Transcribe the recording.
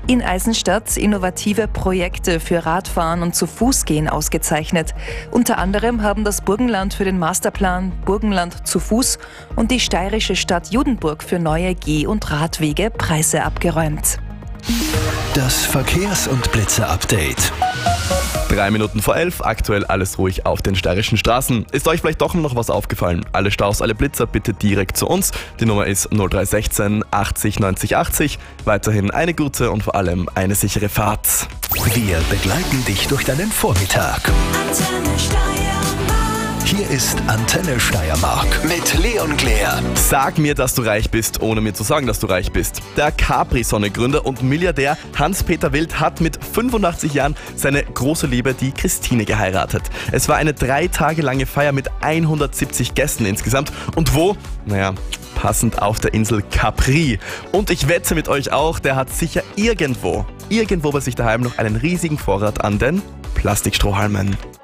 In Eisenstadt innovative Projekte für Radfahren und zu Fußgehen ausgezeichnet. Unter anderem haben das Burgenland für den Masterplan Burgenland zu Fuß und die steirische Stadt Judenburg für neue Geh- und Radwege Preise abgeräumt. Das Verkehrs- und Blitzer-Update. 3 Minuten vor 11, aktuell alles ruhig auf den steirischen Straßen. Ist euch vielleicht doch noch was aufgefallen? Alle Staus, alle Blitzer bitte direkt zu uns. Die Nummer ist 0316 80 90 80. Weiterhin eine gute und vor allem eine sichere Fahrt. Wir begleiten dich durch deinen Vormittag. Hier ist Antenne Steiermark mit Leon Glär. Sag mir, dass du reich bist, ohne mir zu sagen, dass du reich bist. Der Capri-Sonne-Gründer und Milliardär Hans-Peter Wild hat mit 85 Jahren seine große Liebe, die Christine, geheiratet. Es war eine 3 Tage lange Feier mit 170 Gästen insgesamt. Und wo? Naja, passend auf der Insel Capri. Und ich wette mit euch auch, der hat sicher irgendwo bei sich daheim noch einen riesigen Vorrat an den Plastikstrohhalmen.